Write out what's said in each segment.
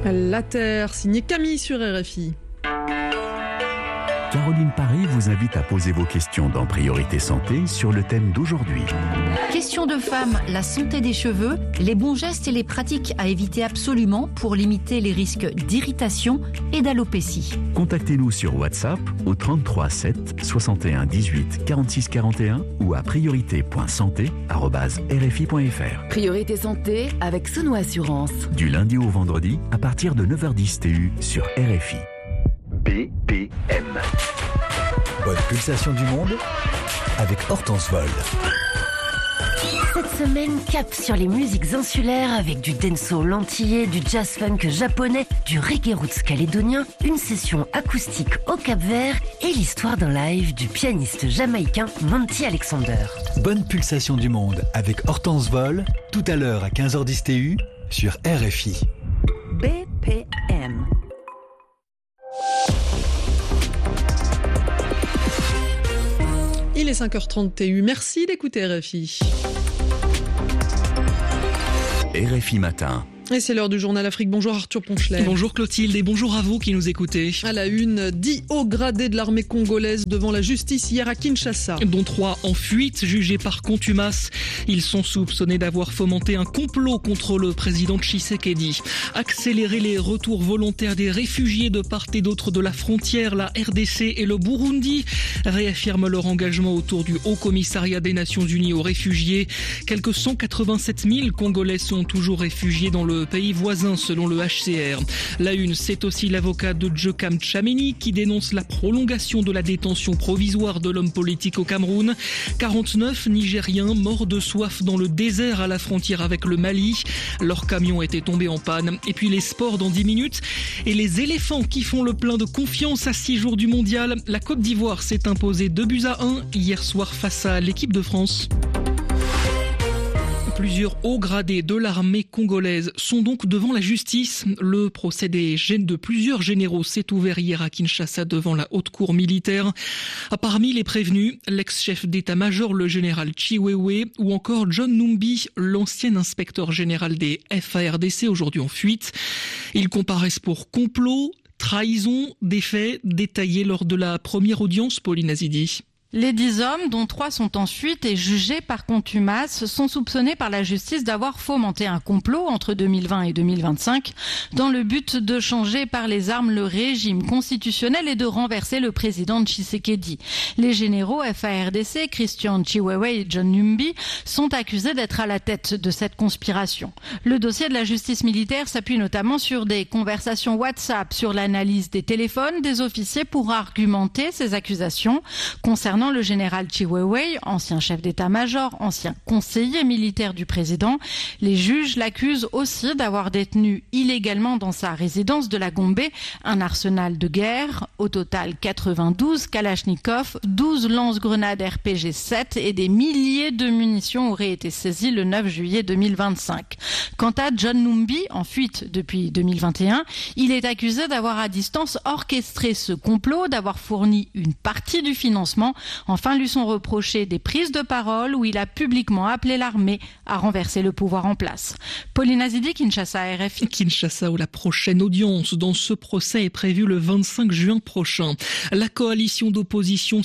La Terre, signé Camille sur RFI. Caroline Paris vous invite à poser vos questions dans Priorité Santé sur le thème d'aujourd'hui. Question de femme, la santé des cheveux, les bons gestes et les pratiques à éviter absolument pour limiter les risques d'irritation et d'alopécie. Contactez-nous sur WhatsApp au 33 7 61 18 46 41 ou à priorité.santé@rfi.fr. Priorité Santé avec Sono Assurance. Du lundi au vendredi à partir de 9h10 TU sur RFI. BPM. Bonne pulsation du monde avec Hortense Vol. Cette semaine, cap sur les musiques insulaires avec du dancehall antillais, du jazz funk japonais, du reggae roots calédonien, une session acoustique au Cap-Vert et l'histoire d'un live du pianiste jamaïcain Monty Alexander. Bonne pulsation du monde avec Hortense Vol, tout à l'heure à 15h10 TU sur RFI. BPM. Il est 5h30 TU. Merci d'écouter RFI. RFI Matin. Et c'est l'heure du journal Afrique. Bonjour Arthur Ponchelet. Bonjour Clotilde et bonjour à vous qui nous écoutez. À la une, 10 hauts gradés de l'armée congolaise devant la justice hier à Kinshasa. Dont 3 en fuite, jugés par contumace. Ils sont soupçonnés d'avoir fomenté un complot contre le président Tshisekedi. Accélérer les retours volontaires des réfugiés de part et d'autre de la frontière, la RDC et le Burundi réaffirment leur engagement autour du Haut Commissariat des Nations Unies aux réfugiés. Quelques 187 000 Congolais sont toujours réfugiés dans le pays voisin selon le HCR. La une, c'est aussi l'avocat de Djokam Tchameni qui dénonce la prolongation de la détention provisoire de l'homme politique au Cameroun. 49 Nigériens morts de soif dans le désert à la frontière avec le Mali. Leur camion était tombé en panne. Et puis les sports dans 10 minutes. Et les éléphants qui font le plein de confiance à 6 jours du mondial. La Côte d'Ivoire s'est imposée 2-1 hier soir face à l'équipe de France. Plusieurs hauts gradés de l'armée congolaise sont donc devant la justice. Le procès de plusieurs généraux s'est ouvert hier à Kinshasa devant la haute cour militaire. Parmi les prévenus, l'ex-chef d'état-major, le général Chiwewe, ou encore John Numbi, l'ancien inspecteur général des FARDC, aujourd'hui en fuite. Ils comparaissent pour complot, trahison, des faits détaillés lors de la première audience, Pauline Azidi. Les 10 hommes, dont 3 sont en fuite et jugés par contumace, sont soupçonnés par la justice d'avoir fomenté un complot entre 2020 et 2025 dans le but de changer par les armes le régime constitutionnel et de renverser le président Tshisekedi. Les généraux FARDC, Christian Chiwewe et John Numbi, sont accusés d'être à la tête de cette conspiration. Le dossier de la justice militaire s'appuie notamment sur des conversations WhatsApp, sur l'analyse des téléphones des officiers pour argumenter ces accusations. Concernant le général Chiwewe, ancien chef d'état-major, ancien conseiller militaire du président, les juges l'accusent aussi d'avoir détenu illégalement dans sa résidence de la Gombe un arsenal de guerre, au total 92 Kalachnikov, 12 lance-grenades RPG-7 et des milliers de munitions auraient été saisies le 9 juillet 2025. Quant à John Numbi, en fuite depuis 2021, il est accusé d'avoir à distance orchestré ce complot, d'avoir fourni une partie du financement. Enfin, lui sont reprochées des prises de parole où il a publiquement appelé l'armée à renverser le pouvoir en place. Pauline Azidi, Kinshasa, RFI. Kinshasa, où la prochaine audience dans ce procès est prévue le 25 juin prochain. La coalition d'opposition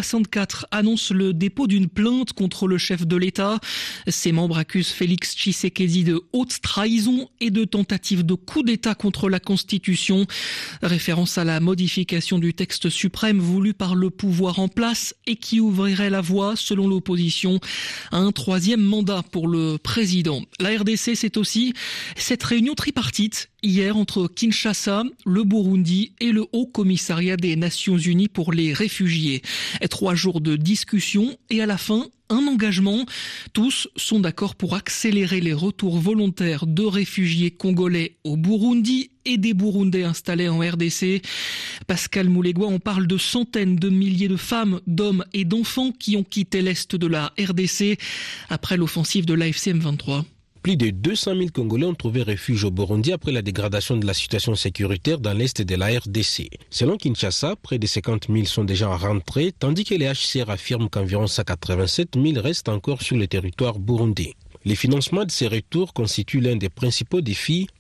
C64 annonce le dépôt d'une plainte contre le chef de l'État. Ses membres accusent Félix Tshisekedi de haute trahison et de tentative de coup d'État contre la Constitution. Référence à la modification du texte suprême voulu par le pouvoir en place et qui ouvrirait la voie, selon l'opposition, à un 3e mandat pour le président. La RDC, c'est aussi cette réunion tripartite hier entre Kinshasa, le Burundi et le Haut Commissariat des Nations Unies pour les réfugiés. 3 jours de discussion et à la fin, un engagement. Tous sont d'accord pour accélérer les retours volontaires de réfugiés congolais au Burundi et des Burundais installés en RDC. Pascal Moulegua, on parle de centaines de milliers de femmes, d'hommes et d'enfants qui ont quitté l'est de la RDC après l'offensive de l'AFC M23. Plus de 200 000 Congolais ont trouvé refuge au Burundi après la dégradation de la situation sécuritaire dans l'est de la RDC. Selon Kinshasa, près de 50 000 sont déjà rentrés, tandis que les HCR affirment qu'environ 187 000 restent encore sur le territoire burundais. Le financement de ces retours constitue l'un des principaux défis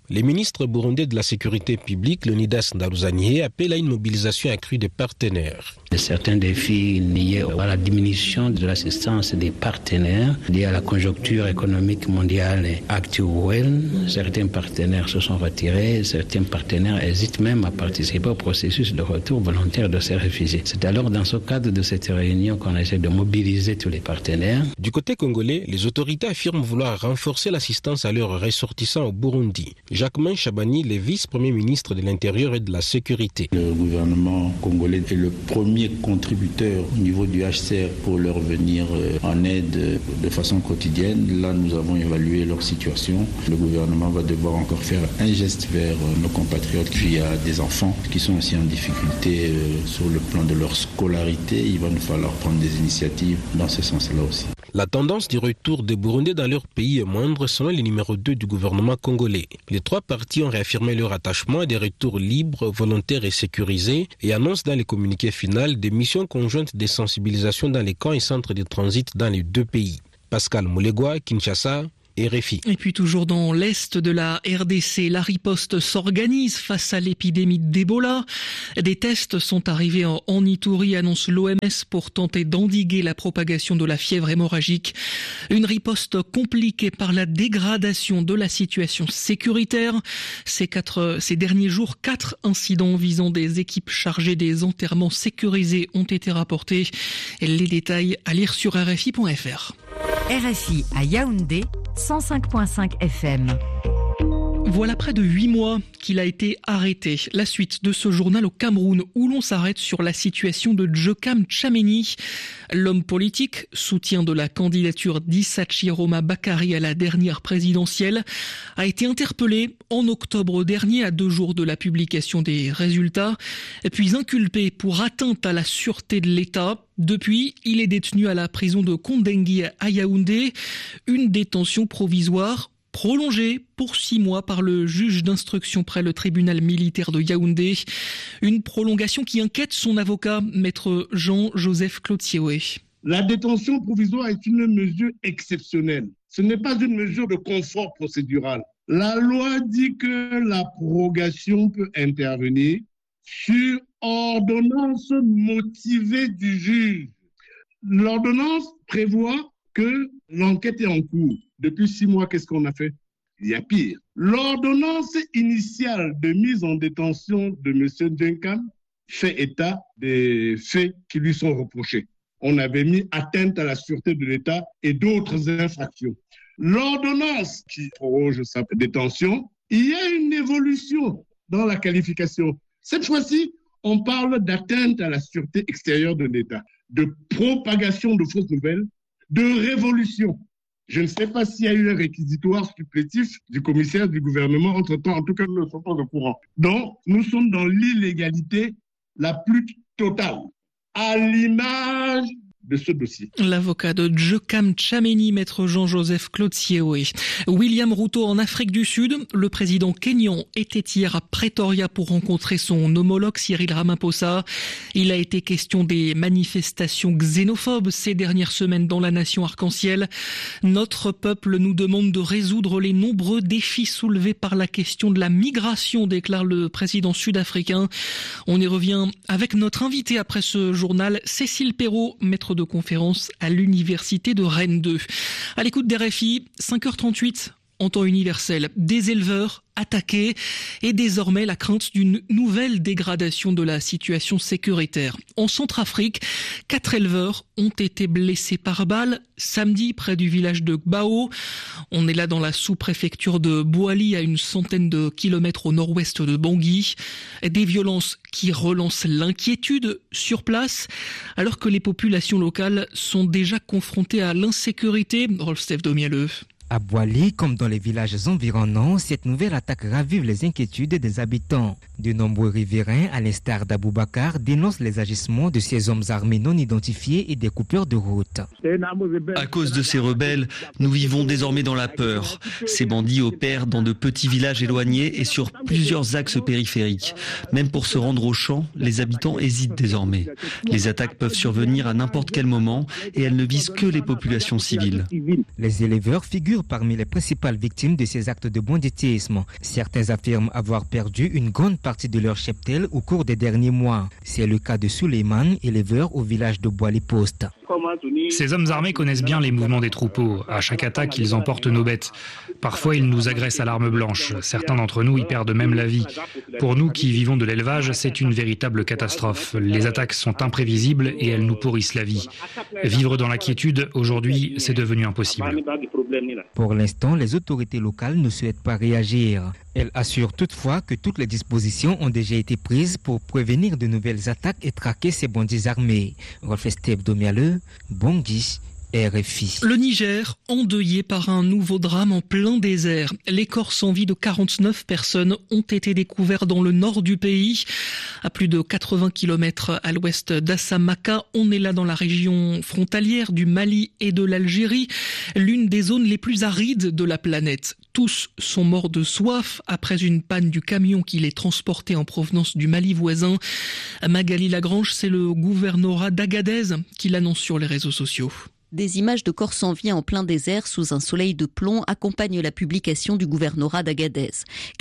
Les ministres burundais de la sécurité publique, Leonidas Ndaruzanié, appellent à une mobilisation accrue des partenaires. Certains défis liés à la diminution de l'assistance des partenaires, liés à la conjoncture économique mondiale actuelle. Certains partenaires se sont retirés, certains partenaires hésitent même à participer au processus de retour volontaire de ces réfugiés. C'est alors dans ce cadre de cette réunion qu'on essaie de mobiliser tous les partenaires. Du côté congolais, les autorités affirment vouloir renforcer l'assistance à leurs ressortissants au Burundi. Jacquemain Chabani, le vice-premier ministre de l'Intérieur et de la Sécurité. Le gouvernement congolais est le premier contributeur au niveau du HCR pour leur venir en aide de façon quotidienne. Là, nous avons évalué leur situation. Le gouvernement va devoir encore faire un geste vers nos compatriotes. Puis il y a des enfants qui sont aussi en difficulté sur le plan de leur scolarité. Il va nous falloir prendre des initiatives dans ce sens-là aussi. La tendance du retour des Burundais dans leur pays est moindre selon le numéro 2 du gouvernement congolais. Les trois partis ont réaffirmé leur attachement à des retours libres, volontaires et sécurisés et annoncent dans les communiqués finaux des missions conjointes de sensibilisation dans les camps et centres de transit dans les deux pays. Pascal Moulegua, Kinshasa, RFI. Et puis toujours dans l'est de la RDC, la riposte s'organise face à l'épidémie d'Ebola. Des tests sont arrivés en Ituri, annonce l'OMS, pour tenter d'endiguer la propagation de la fièvre hémorragique. Une riposte compliquée par la dégradation de la situation sécuritaire. Ces derniers jours, 4 incidents visant des équipes chargées des enterrements sécurisés ont été rapportés. Les détails à lire sur RFI.fr. RFI à Yaoundé, 105.5 FM. Voilà près de 8 mois qu'il a été arrêté. La suite de ce journal au Cameroun où l'on s'arrête sur la situation de Djokam Tchameni. L'homme politique, soutien de la candidature d'Issa Chiroma Bakary à la dernière présidentielle, a été interpellé en octobre dernier à 2 jours de la publication des résultats, puis inculpé pour atteinte à la sûreté de l'État. Depuis, il est détenu à la prison de Kondengui à Yaoundé, une détention provisoire prolongée pour 6 mois par le juge d'instruction près le tribunal militaire de Yaoundé. Une prolongation qui inquiète son avocat, maître Jean-Joseph Clotier. La détention provisoire est une mesure exceptionnelle. Ce n'est pas une mesure de confort procédural. La loi dit que la prorogation peut intervenir sur ordonnance motivée du juge. L'ordonnance prévoit que l'enquête est en cours. Depuis 6 mois, qu'est-ce qu'on a fait? Il y a pire. L'ordonnance initiale de mise en détention de M. Djenkam fait état des faits qui lui sont reprochés. On avait mis atteinte à la sûreté de l'État et d'autres infractions. L'ordonnance qui proroge sa détention, il y a une évolution dans la qualification. Cette fois-ci, on parle d'atteinte à la sûreté extérieure de l'État, de propagation de fausses nouvelles, de révolution. Je ne sais pas s'il y a eu un réquisitoire supplétif du commissaire du gouvernement. Entre-temps, en tout cas, nous ne sommes pas au courant. Donc, nous sommes dans l'illégalité la plus totale, à l'image de ce dossier. L'avocat de Djokam Tchameni, maître Jean-Joseph Clotier. William Ruto en Afrique du Sud. Le président kényan était hier à Pretoria pour rencontrer son homologue Cyril Ramaphosa. Il a été question des manifestations xénophobes ces dernières semaines dans la nation arc-en-ciel. Notre peuple nous demande de résoudre les nombreux défis soulevés par la question de la migration, déclare le président sud-africain. On y revient avec notre invité après ce journal, Cécile Perrault, maître de conférence à l'université de Rennes 2. À l'écoute d'RFI, 5h38 en temps universel. Des éleveurs attaqués et désormais la crainte d'une nouvelle dégradation de la situation sécuritaire. En Centrafrique, 4 éleveurs ont été blessés par balle samedi près du village de Gbao. On est là dans la sous-préfecture de Bouali, à une centaine de kilomètres au nord-ouest de Bangui. Des violences qui relancent l'inquiétude sur place, alors que les populations locales sont déjà confrontées à l'insécurité. Rolf-Steph Domieleux. À Bouali, comme dans les villages environnants, cette nouvelle attaque ravive les inquiétudes des habitants. De nombreux riverains, à l'instar d'Aboubacar, dénoncent les agissements de ces hommes armés non identifiés et des coupeurs de route. À cause de ces rebelles, nous vivons désormais dans la peur. Ces bandits opèrent dans de petits villages éloignés et sur plusieurs axes périphériques. Même pour se rendre aux champs, les habitants hésitent désormais. Les attaques peuvent survenir à n'importe quel moment et elles ne visent que les populations civiles. Les éleveurs figurent figurent parmi les principales victimes de ces actes de banditisme. Certains affirment avoir perdu une grande partie de leur cheptel au cours des derniers mois. C'est le cas de Suleiman, éleveur au village de Bois-les-Postes. Ces hommes armés connaissent bien les mouvements des troupeaux. À chaque attaque, ils emportent nos bêtes. Parfois, ils nous agressent à l'arme blanche. Certains d'entre nous y perdent même la vie. Pour nous qui vivons de l'élevage, c'est une véritable catastrophe. Les attaques sont imprévisibles et elles nous pourrissent la vie. Vivre dans la quiétude, aujourd'hui, c'est devenu impossible. Pour l'instant, les autorités locales ne souhaitent pas réagir. Elles assurent toutefois que toutes les dispositions ont déjà été prises pour prévenir de nouvelles attaques et traquer ces bandits armés. Rolf Steve Domialeux, Bangui, RFI. Le Niger, endeuillé par un nouveau drame en plein désert. Les corps sans vie de 49 personnes ont été découverts dans le nord du pays, à plus de 80 km à l'ouest d'Assamaka. On est là dans la région frontalière du Mali et de l'Algérie, l'une des zones les plus arides de la planète. Tous sont morts de soif après une panne du camion qui les transportait en provenance du Mali voisin. Magali Lagrange, c'est le gouvernorat d'Agadez qui l'annonce sur les réseaux sociaux. Des images de corps sans vie en plein désert sous un soleil de plomb accompagnent la publication du gouvernorat d'Agadez.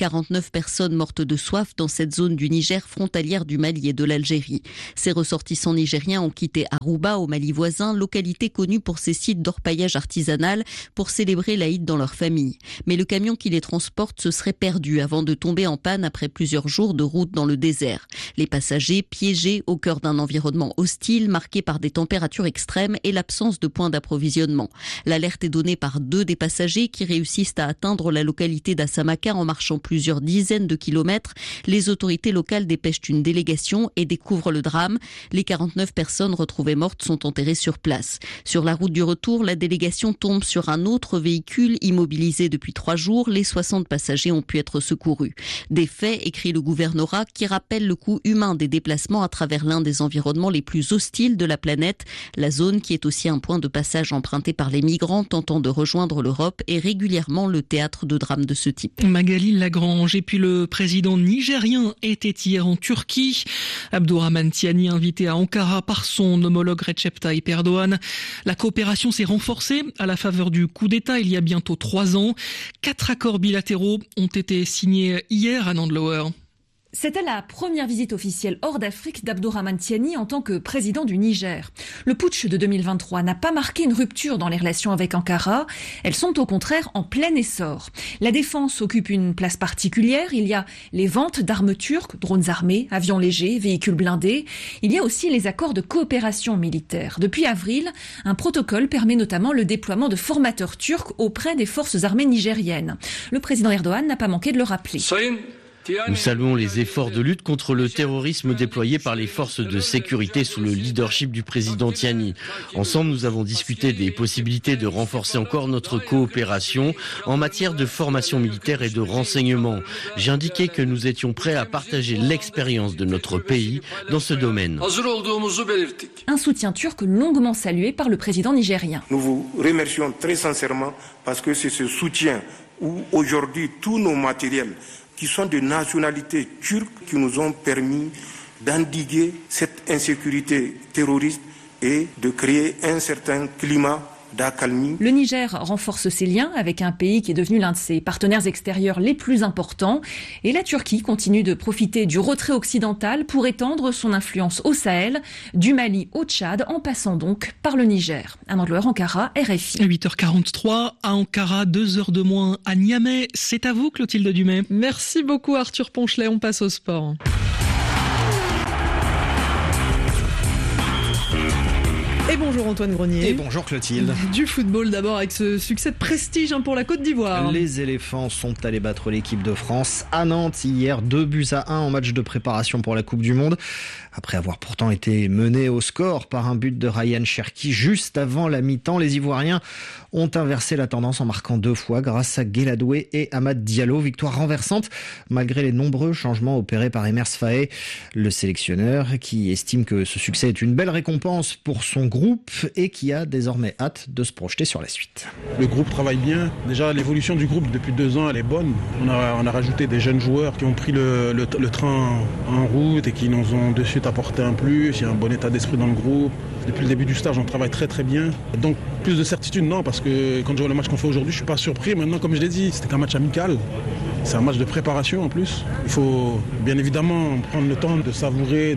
49 personnes mortes de soif dans cette zone du Niger frontalière du Mali et de l'Algérie. Ces ressortissants nigériens ont quitté Aruba au Mali voisin, localité connue pour ses sites d'orpaillage artisanal, pour célébrer l'Aïd dans leur famille. Mais le camion qui les transporte se serait perdu avant de tomber en panne après plusieurs jours de route dans le désert. Les passagers piégés au cœur d'un environnement hostile marqué par des températures extrêmes et l'absence de points d'approvisionnement. L'alerte est donnée par 2 des passagers qui réussissent à atteindre la localité d'Assamaka en marchant plusieurs dizaines de kilomètres. Les autorités locales dépêchent une délégation et découvrent le drame. Les 49 personnes retrouvées mortes sont enterrées sur place. Sur la route du retour, la délégation tombe sur un autre véhicule immobilisé depuis 3 jours. Les 60 passagers ont pu être secourus. Des faits, écrit le gouvernorat, qui rappellent le coût humain des déplacements à travers l'un des environnements les plus hostiles de la planète. La zone, qui est aussi un point de passage emprunté par les migrants tentant de rejoindre l'Europe, est régulièrement le théâtre de drames de ce type. Magali Lagrange. Et puis le président nigérien était hier en Turquie. Abdourahmane Tiani, invité à Ankara par son homologue Recep Tayyip Erdogan. La coopération s'est renforcée à la faveur du coup d'État il y a bientôt 3 ans. 4 accords bilatéraux ont été signés hier à Nandlower. C'était la première visite officielle hors d'Afrique d'Abdourahmane Tiani en tant que président du Niger. Le putsch de 2023 n'a pas marqué une rupture dans les relations avec Ankara. Elles sont au contraire en plein essor. La défense occupe une place particulière. Il y a les ventes d'armes turques, drones armés, avions légers, véhicules blindés. Il y a aussi les accords de coopération militaire. Depuis avril, un protocole permet notamment le déploiement de formateurs turcs auprès des forces armées nigériennes. Le président Erdogan n'a pas manqué de le rappeler. Nous saluons les efforts de lutte contre le terrorisme déployés par les forces de sécurité sous le leadership du président Tiani. Ensemble, nous avons discuté des possibilités de renforcer encore notre coopération en matière de formation militaire et de renseignement. J'ai indiqué que nous étions prêts à partager l'expérience de notre pays dans ce domaine. Un soutien turc longuement salué par le président nigérien. Nous vous remercions très sincèrement parce que c'est ce soutien où aujourd'hui tous nos matériels qui sont de nationalité turque qui nous ont permis d'endiguer cette insécurité terroriste et de créer un certain climat d'accalmie. Le Niger renforce ses liens avec un pays qui est devenu l'un de ses partenaires extérieurs les plus importants. Et la Turquie continue de profiter du retrait occidental pour étendre son influence au Sahel, du Mali au Tchad, en passant donc par le Niger. Un Andlouer, Ankara, RFI. 8h43 à Ankara, 2 heures de moins à Niamey. C'est à vous, Clotilde Dumais. Merci beaucoup, Arthur Ponchelet. On passe au sport. Et bonjour Antoine Grenier. Et bonjour Clotilde. Du football d'abord avec ce succès de prestige pour la Côte d'Ivoire. Les éléphants sont allés battre l'équipe de France à Nantes hier, 2-1 en match de préparation pour la Coupe du Monde. Après avoir pourtant été menés au score par un but de Ryan Cherki juste avant la mi-temps, les Ivoiriens ont inversé la tendance en marquant 2 fois grâce à Guéladoué et Amad Diallo. Victoire renversante malgré les nombreux changements opérés par Emers Faé. Le sélectionneur qui estime que ce succès est une belle récompense pour son groupe groupe et qui a désormais hâte de se projeter sur la suite. Le groupe travaille bien. Déjà, l'évolution du groupe depuis 2 ans, elle est bonne. On a rajouté des jeunes joueurs qui ont pris le train en route et qui nous ont de suite apporté un plus. Il y a un bon état d'esprit dans le groupe. Depuis le début du stage, on travaille très très bien. Donc plus de certitude, non, parce que quand je vois le match qu'on fait aujourd'hui, je ne suis pas surpris. Maintenant, comme je l'ai dit, c'était qu'un match amical. C'est un match de préparation en plus. Il faut bien évidemment prendre le temps de savourer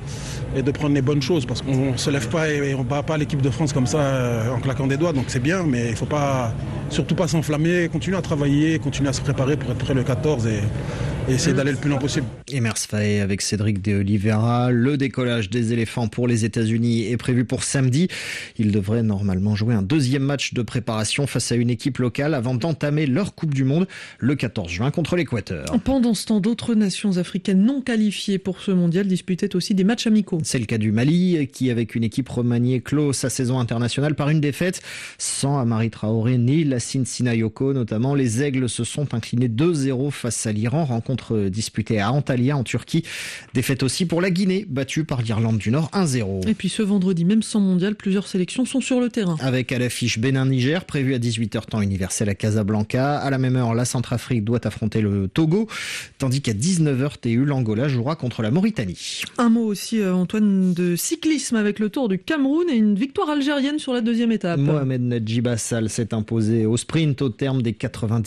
et de prendre les bonnes choses, parce qu'on ne se lève pas et on ne bat pas l'équipe de France comme ça en claquant des doigts, donc c'est bien, mais il ne faut surtout pas s'enflammer, continuer à travailler, continuer à se préparer pour être prêt le 14 et essayer d'aller le plus loin possible. Emers Faé avec Cédric de Oliveira. Le décollage des éléphants pour les États-Unis est prévu pour samedi. Ils devraient normalement jouer un 2e match de préparation face à une équipe locale avant d'entamer leur Coupe du Monde le 14 juin contre l'Équateur. Pendant ce temps, d'autres nations africaines non qualifiées pour ce mondial disputaient aussi des matchs amicaux. C'est le cas du Mali qui, avec une équipe remaniée, clôt sa saison internationale par une défaite. Sans Amari Traoré ni Lassine Sinayoko notamment, les Aigles se sont inclinés 2-0 face à l'Iran, rencontre disputée à Antalya en Turquie. Défaite aussi pour la Guinée, battue par l'Irlande du Nord 1-0. Et puis ce vendredi, même sans mondial, plusieurs sélections sont sur le terrain. Avec à l'affiche Bénin-Niger, prévu à 18h temps universel à Casablanca. À la même heure, la Centrafrique doit affronter le Togo, tandis qu'à 19h TU, l'Angola jouera contre la Mauritanie. Un mot aussi, Antoine, de cyclisme avec le Tour du Cameroun et une victoire algérienne sur la 2e étape. Mohamed Nadji Bassal s'est imposé au sprint au terme des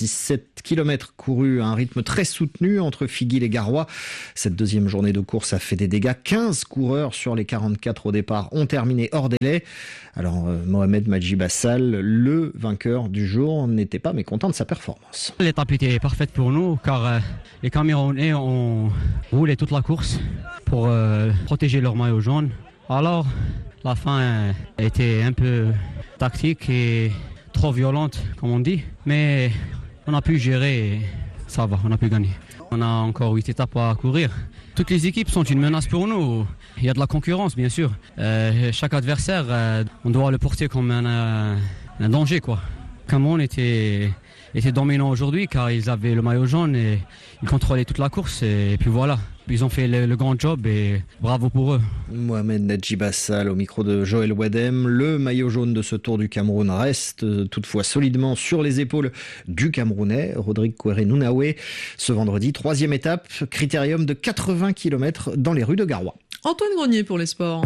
97 km courus à un rythme très soutenu entre Figuil et Garoua. Cette 2e journée de course a fait des dégâts. 15 coureurs sur les 44 au départ ont terminé hors délai. Alors Mohamed Nadji Bassal, le vainqueur du jour, n'était pas mécontent de sa performance. L'étape était parfaite pour nous car les Camerounais ont roulé toute la course pour protéger leur maillot jaune. Alors la fin était un peu tactique et trop violente comme on dit, mais on a pu gérer et ça va, on a pu gagner. On a encore 8 étapes à courir. Toutes les équipes sont une menace pour nous. Il y a de la concurrence, bien sûr. Chaque adversaire, on doit le porter comme un danger, quoi. Cameroun était dominant aujourd'hui car ils avaient le maillot jaune et ils contrôlaient toute la course. Et puis voilà, ils ont fait le grand job et bravo pour eux. Mohamed Nadji Bassal au micro de Joël Wadem. Le maillot jaune de ce Tour du Cameroun reste toutefois solidement sur les épaules du Camerounais, Rodrigue Kouéré-Nounaoué. Ce vendredi, 3e étape, critérium de 80 km dans les rues de Garoua. Antoine Grenier pour les sports.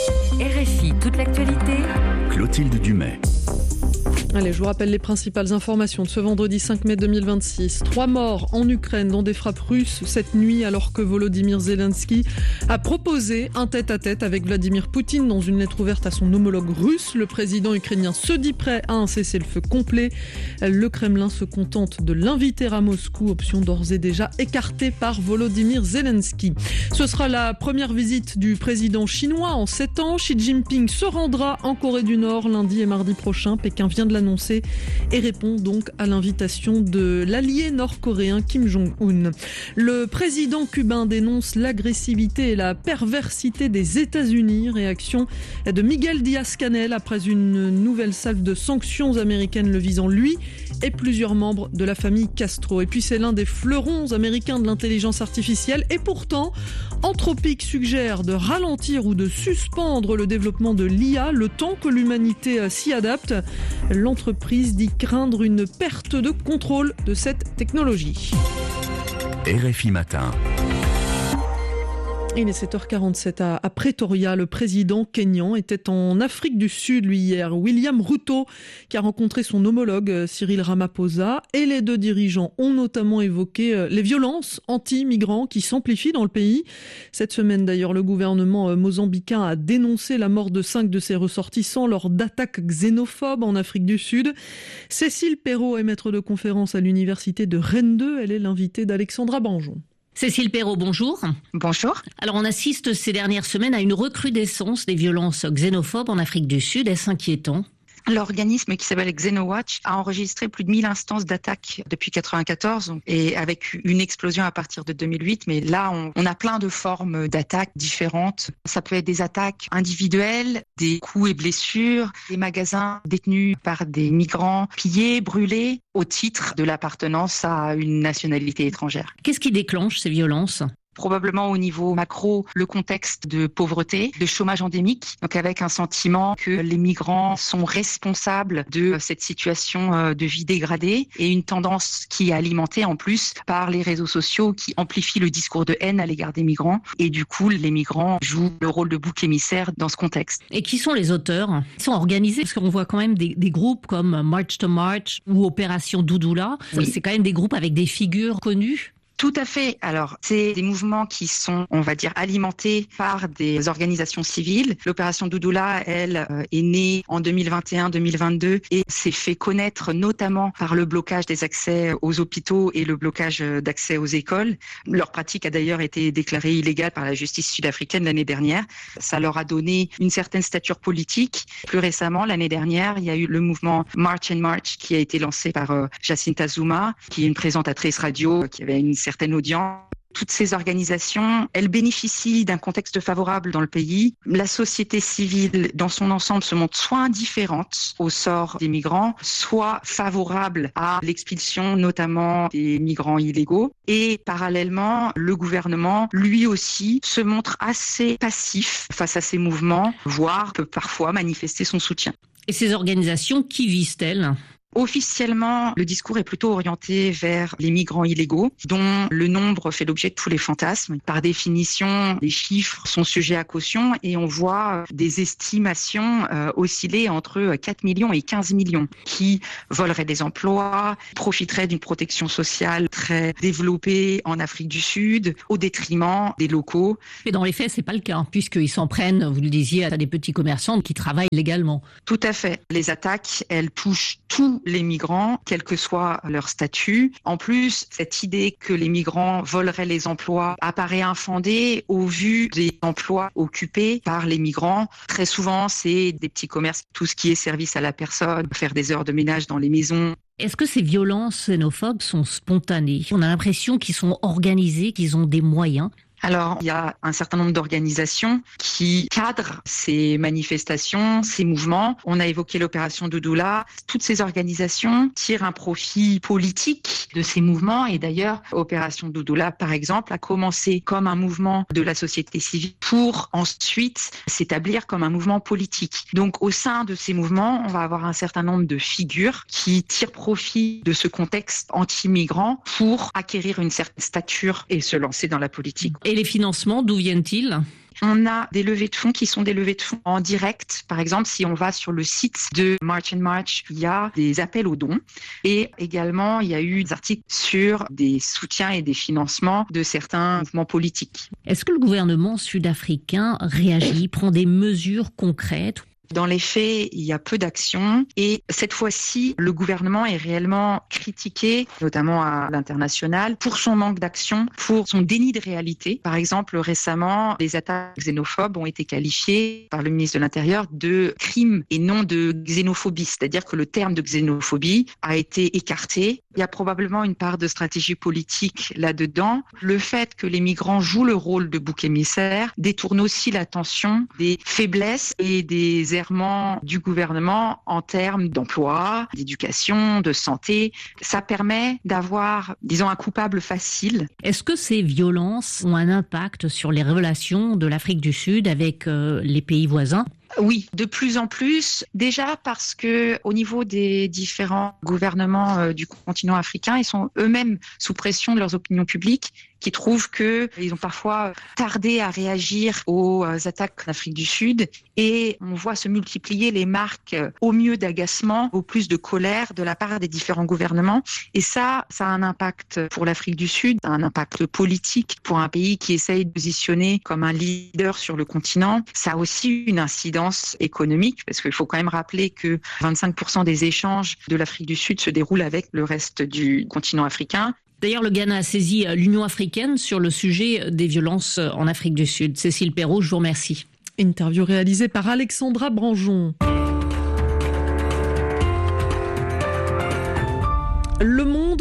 RFI, toute l'actualité. Clotilde Dumais. Allez, je vous rappelle les principales informations de ce vendredi 5 mai 2026. 3 morts en Ukraine dans des frappes russes cette nuit alors que Volodymyr Zelensky a proposé un tête-à-tête avec Vladimir Poutine dans une lettre ouverte à son homologue russe. Le président ukrainien se dit prêt à un cessez-le-feu complet. Le Kremlin se contente de l'inviter à Moscou, option d'ores et déjà écartée par Volodymyr Zelensky. Ce sera la première visite du président chinois en 7 ans. Xi Jinping se rendra en Corée du Nord lundi et mardi prochain. Pékin vient de l'annoncer et répond donc à l'invitation de l'allié nord-coréen Kim Jong-un. Le président cubain dénonce l'agressivité et la perversité des États-Unis. Réaction de Miguel Díaz-Canel après une nouvelle salve de sanctions américaines le visant lui et plusieurs membres de la famille Castro. Et puis c'est l'un des fleurons américains de l'intelligence artificielle et pourtant Anthropic suggère de ralentir ou de suspendre le développement de l'IA le temps que l'humanité s'y adapte. L'entreprise dit craindre une perte de contrôle de cette technologie. RFI Matin. Il est 7h47 à Pretoria. Le président kényan était en Afrique du Sud, lui, hier. William Ruto, qui a rencontré son homologue Cyril Ramaphosa. Et les deux dirigeants ont notamment évoqué les violences anti-migrants qui s'amplifient dans le pays. Cette semaine, d'ailleurs, le gouvernement mozambicain a dénoncé la mort de 5 de ses ressortissants lors d'attaques xénophobes en Afrique du Sud. Cécile Perrault est maître de conférence à l'université de Rennes 2. Elle est l'invitée d'Alexandra Banjon. Cécile Perrault, bonjour. Bonjour. Alors on assiste ces dernières semaines à une recrudescence des violences xénophobes en Afrique du Sud. Est-ce inquiétant ? L'organisme qui s'appelle XenoWatch a enregistré plus de 1000 instances d'attaques depuis 1994 et avec une explosion à partir de 2008. Mais là, on a plein de formes d'attaques différentes. Ça peut être des attaques individuelles, des coups et blessures, des magasins détenus par des migrants pillés, brûlés au titre de l'appartenance à une nationalité étrangère. Qu'est-ce qui déclenche ces violences ? probablement au niveau macro le contexte de pauvreté, de chômage endémique, donc avec un sentiment que les migrants sont responsables de cette situation de vie dégradée et une tendance qui est alimentée en plus par les réseaux sociaux qui amplifient le discours de haine à l'égard des migrants et du coup les migrants jouent le rôle de bouc émissaire dans ce contexte. Et qui sont les auteurs ? Ils sont organisés parce qu'on voit quand même des groupes comme March to March ou Opération Doudoula. Oui. C'est quand même des groupes avec des figures connues. Tout à fait. Alors, c'est des mouvements qui sont, on va dire, alimentés par des organisations civiles. L'opération Doudoula, elle, est née en 2021-2022 et s'est fait connaître notamment par le blocage des accès aux hôpitaux et le blocage d'accès aux écoles. Leur pratique a d'ailleurs été déclarée illégale par la justice sud-africaine l'année dernière. Ça leur a donné une certaine stature politique. Plus récemment, l'année dernière, il y a eu le mouvement March and March qui a été lancé par Jacinta Zuma, qui est une présentatrice radio qui avait une certaine audience. Toutes ces organisations, elles bénéficient d'un contexte favorable dans le pays. La société civile, dans son ensemble, se montre soit indifférente au sort des migrants, soit favorable à l'expulsion, notamment des migrants illégaux. Et parallèlement, le gouvernement, lui aussi, se montre assez passif face à ces mouvements, voire peut parfois manifester son soutien. Et ces organisations, qui visent-elles ? Officiellement, le discours est plutôt orienté vers les migrants illégaux, dont le nombre fait l'objet de tous les fantasmes. Par définition, les chiffres sont sujets à caution et on voit des estimations osciller entre 4 millions et 15 millions qui voleraient des emplois, profiteraient d'une protection sociale très développée en Afrique du Sud, au détriment des locaux. Mais dans les faits, c'est pas le cas, puisqu'ils s'en prennent, vous le disiez, à des petits commerçants qui travaillent légalement. Tout à fait. Les attaques, elles touchent tous les migrants, quel que soit leur statut. En plus, cette idée que les migrants voleraient les emplois apparaît infondée au vu des emplois occupés par les migrants. Très souvent, c'est des petits commerces, tout ce qui est service à la personne, faire des heures de ménage dans les maisons. Est-ce que ces violences xénophobes sont spontanées ? On a l'impression qu'ils sont organisés, qu'ils ont des moyens. Alors, il y a un certain nombre d'organisations qui cadrent ces manifestations, ces mouvements. On a évoqué l'opération Doudoula. Toutes ces organisations tirent un profit politique de ces mouvements. Et d'ailleurs, Opération Doudoula, par exemple, a commencé comme un mouvement de la société civile pour ensuite s'établir comme un mouvement politique. Donc, au sein de ces mouvements, on va avoir un certain nombre de figures qui tirent profit de ce contexte anti-migrant pour acquérir une certaine stature et se lancer dans la politique. Et les financements, d'où viennent-ils ? On a des levées de fonds qui sont des levées de fonds en direct. Par exemple, si on va sur le site de March and March, il y a des appels aux dons. Et également, il y a eu des articles sur des soutiens et des financements de certains mouvements politiques. Est-ce que le gouvernement sud-africain réagit, prend des mesures concrètes ? Dans les faits, il y a peu d'actions et cette fois-ci, le gouvernement est réellement critiqué, notamment à l'international, pour son manque d'action, pour son déni de réalité. Par exemple, récemment, les attaques xénophobes ont été qualifiées par le ministre de l'Intérieur de crimes et non de xénophobie, c'est-à-dire que le terme de xénophobie a été écarté. Il y a probablement une part de stratégie politique là-dedans. Le fait que les migrants jouent le rôle de bouc émissaire détourne aussi l'attention des faiblesses et des errements du gouvernement en termes d'emploi, d'éducation, de santé. Ça permet d'avoir, disons, un coupable facile. Est-ce que ces violences ont un impact sur les relations de l'Afrique du Sud avec les pays voisins ? Oui, de plus en plus. Déjà parce que au niveau des différents gouvernements du continent africain, ils sont eux-mêmes sous pression de leurs opinions publiques qui trouvent qu'ils ont parfois tardé à réagir aux attaques en Afrique du Sud. Et on voit se multiplier les marques au mieux d'agacement, au plus de colère de la part des différents gouvernements. Et ça a un impact pour l'Afrique du Sud, un impact politique pour un pays qui essaye de positionner comme un leader sur le continent. Ça a aussi une incidence économique, parce qu'il faut quand même rappeler que 25% des échanges de l'Afrique du Sud se déroulent avec le reste du continent africain. D'ailleurs, le Ghana a saisi l'Union africaine sur le sujet des violences en Afrique du Sud. Cécile Perrault, je vous remercie. Interview réalisée par Alexandra Branjon. Le monde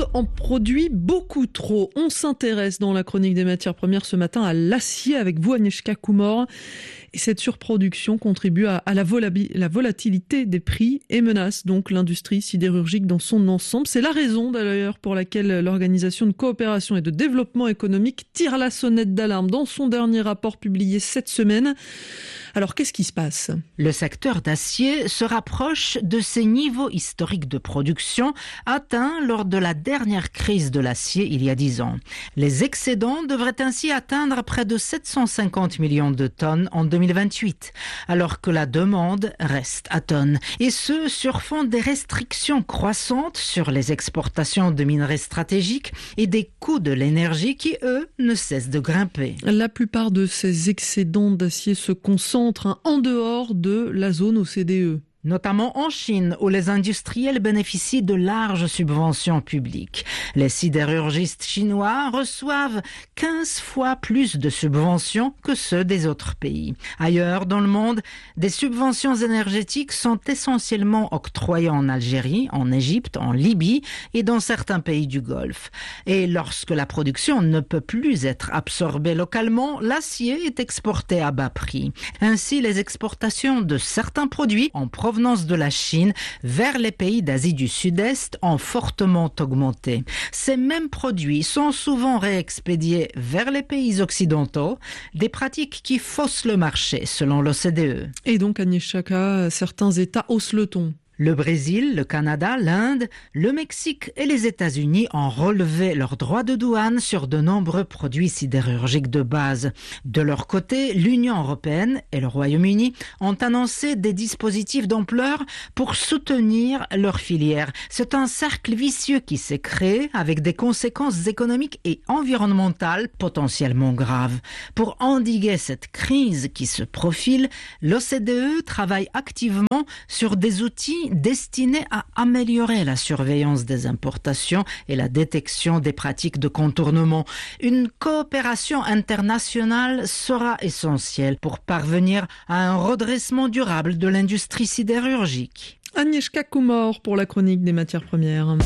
en produit beaucoup trop. On s'intéresse dans la chronique des matières premières ce matin à l'acier avec vous, Agnieszka Kumor. Et cette surproduction contribue à la volatilité des prix et menace donc l'industrie sidérurgique dans son ensemble. C'est la raison d'ailleurs pour laquelle l'Organisation de coopération et de développement économique tire la sonnette d'alarme dans son dernier rapport publié cette semaine. Alors qu'est-ce qui se passe ? Le secteur d'acier se rapproche de ses niveaux historiques de production atteints lors de la dernière crise de l'acier il y a 10 ans. Les excédents devraient ainsi atteindre près de 750 millions de tonnes en 2028, alors que la demande reste atone. Et ce, sur fond des restrictions croissantes sur les exportations de minerais stratégiques et des coûts de l'énergie qui, eux, ne cessent de grimper. La plupart de ces excédents d'acier se concentrent en dehors de la zone OCDE. Notamment en Chine, où les industriels bénéficient de larges subventions publiques. Les sidérurgistes chinois reçoivent 15 fois plus de subventions que ceux des autres pays. Ailleurs dans le monde, des subventions énergétiques sont essentiellement octroyées en Algérie, en Égypte, en Libye et dans certains pays du Golfe. Et lorsque la production ne peut plus être absorbée localement, l'acier est exporté à bas prix. Ainsi, les exportations de certains produits en provenance de la Chine vers les pays d'Asie du Sud-Est ont fortement augmenté. Ces mêmes produits sont souvent réexpédiés vers les pays occidentaux, des pratiques qui faussent le marché selon l'OCDE. Et donc, Agnieszka, certains États haussent le ton. Le Brésil, le Canada, l'Inde, le Mexique et les États-Unis ont relevé leurs droits de douane sur de nombreux produits sidérurgiques de base. De leur côté, l'Union européenne et le Royaume-Uni ont annoncé des dispositifs d'ampleur pour soutenir leur filière. C'est un cercle vicieux qui s'est créé avec des conséquences économiques et environnementales potentiellement graves. Pour endiguer cette crise qui se profile, l'OCDE travaille activement sur des outils destinés à améliorer la surveillance des importations et la détection des pratiques de contournement. Une coopération internationale sera essentielle pour parvenir à un redressement durable de l'industrie sidérurgique. Agnieszka Kumor pour la chronique des matières premières.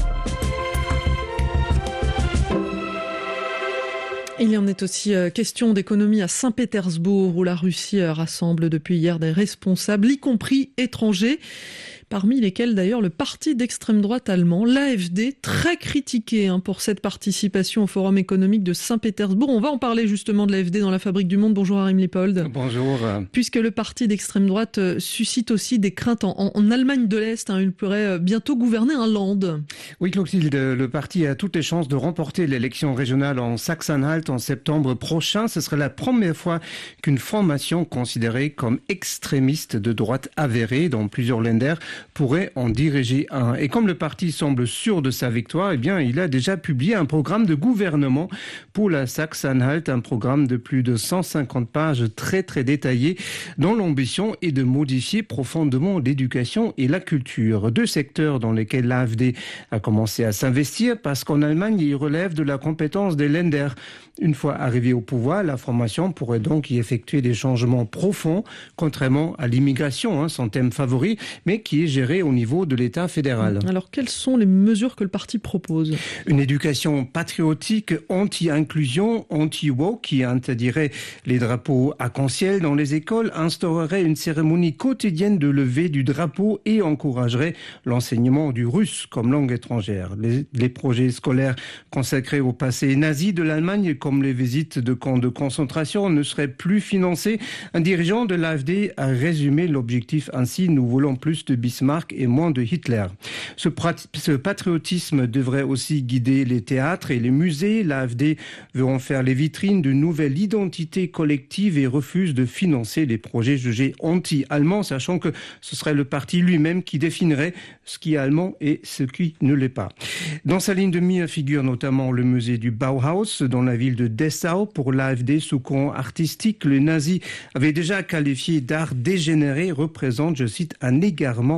Il y en est aussi question d'économie à Saint-Pétersbourg, où la Russie rassemble depuis hier des responsables, y compris étrangers, parmi lesquels d'ailleurs le parti d'extrême droite allemand, l'AfD, très critiqué pour cette participation au Forum économique de Saint-Pétersbourg. On va en parler justement de l'AfD dans la Fabrique du Monde. Bonjour Harim Leopold. Bonjour. Puisque le parti d'extrême droite suscite aussi des craintes en Allemagne de l'Est. Il pourrait bientôt gouverner un land. Oui, Clotilde, le parti a toutes les chances de remporter l'élection régionale en Sachsen-Anhalt en septembre prochain. Ce serait la première fois qu'une formation considérée comme extrémiste de droite avérée dans plusieurs Länder pourrait en diriger un. Et comme le parti semble sûr de sa victoire, il a déjà publié un programme de gouvernement pour la Sachsen-Anhalt, un programme de plus de 150 pages très très détaillé, dont l'ambition est de modifier profondément l'éducation et la culture. Deux secteurs dans lesquels l'AfD a commencé à s'investir parce qu'en Allemagne, il relève de la compétence des Länder. Une fois arrivé au pouvoir, la formation pourrait donc y effectuer des changements profonds, contrairement à l'immigration, son thème favori, mais qui est géré au niveau de l'État fédéral. Alors, quelles sont les mesures que le parti propose ? Une éducation patriotique, anti-inclusion, anti-woke, qui interdirait les drapeaux arc-en-ciel dans les écoles, instaurerait une cérémonie quotidienne de levée du drapeau et encouragerait l'enseignement du russe comme langue étrangère. Les projets scolaires consacrés au passé nazi de l'Allemagne, comme les visites de camps de concentration, ne seraient plus financés. Un dirigeant de l'AfD a résumé l'objectif ainsi: nous voulons plus de Bismarck et moins de Hitler. Ce patriotisme devrait aussi guider les théâtres et les musées. L'AfD veut en faire les vitrines d'une nouvelle identité collective et refuse de financer les projets jugés anti-allemands, sachant que ce serait le parti lui-même qui définirait ce qui est allemand et ce qui ne l'est pas. Dans sa ligne de mire figure notamment le musée du Bauhaus dans la ville de Dessau. Pour l'AfD, sous camp artistique, les nazis avaient déjà qualifié d'art dégénéré, représente, je cite, un égarement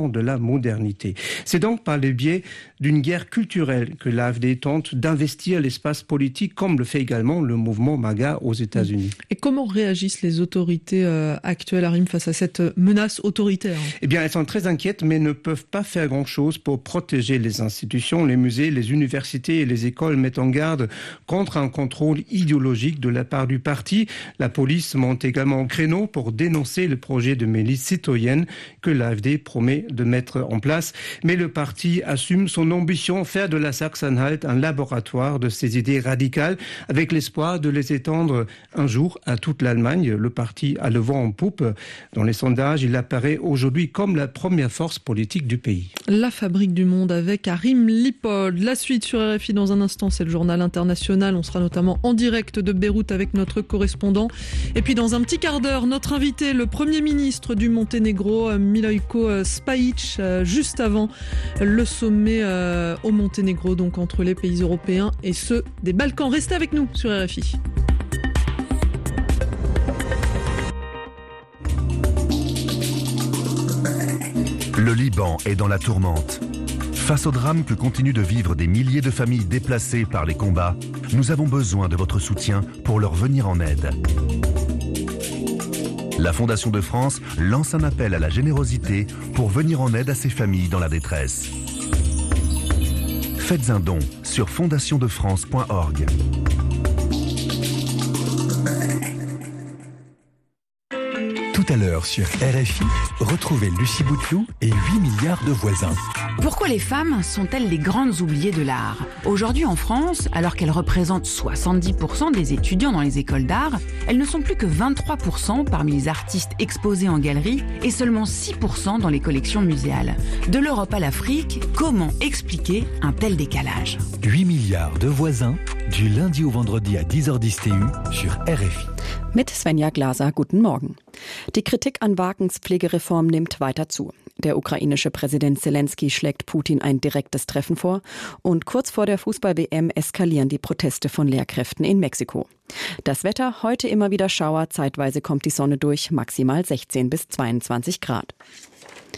tenants de la modernité. C'est donc par le biais d'une guerre culturelle que l'AfD tente d'investir l'espace politique, comme le fait également le mouvement MAGA aux États-Unis. Et comment réagissent les autorités actuelles, Harim, face à cette menace autoritaire? Eh bien, elles sont très inquiètes, mais ne peuvent pas faire grand-chose pour protéger les institutions. Les musées, les universités et les écoles mettent en garde contre un contrôle idéologique de la part du parti. La police monte également au créneau pour dénoncer le projet de milice citoyenne que l'AfD promet de mettre en place. Mais le parti assume son ambition, faire de la Sachsen-Anhalt un laboratoire de ses idées radicales, avec l'espoir de les étendre un jour à toute l'Allemagne. Le parti a le vent en poupe. Dans les sondages, il apparaît aujourd'hui comme la première force politique du pays. La Fabrique du Monde avec Harim Lippold. La suite sur RFI dans un instant, c'est le journal international. On sera notamment en direct de Beyrouth avec notre correspondant. Et puis dans un petit quart d'heure, notre invité, le Premier ministre du Monténégro, Milojko Spajić, juste avant le sommet au Monténégro, donc entre les pays européens et ceux des Balkans. Restez avec nous sur RFI. Le Liban est dans la tourmente. Face au drame que continuent de vivre des milliers de familles déplacées par les combats, nous avons besoin de votre soutien pour leur venir en aide. La Fondation de France lance un appel à la générosité pour venir en aide à ces familles dans la détresse. Faites un don sur fondationdefrance.org. Tout à l'heure sur RFI, retrouvez Lucie Bouteloup et 8 milliards de voisins. Pourquoi les femmes sont-elles les grandes oubliées de l'art ? Aujourd'hui en France, alors qu'elles représentent 70% des étudiants dans les écoles d'art, elles ne sont plus que 23% parmi les artistes exposés en galerie et seulement 6% dans les collections muséales. De l'Europe à l'Afrique, comment expliquer un tel décalage ? 8 milliards de voisins, du lundi au vendredi à 10h10 TU sur RFI. Mit Svenja Glaser, guten Morgen. Die Kritik an Wakens Pflegereform nimmt weiter zu. Der ukrainische Präsident Zelensky schlägt Putin ein direktes Treffen vor und kurz vor der Fußball-WM eskalieren die Proteste von Lehrkräften in Mexiko. Das Wetter, heute immer wieder Schauer, zeitweise kommt die Sonne durch, maximal 16 bis 22 Grad.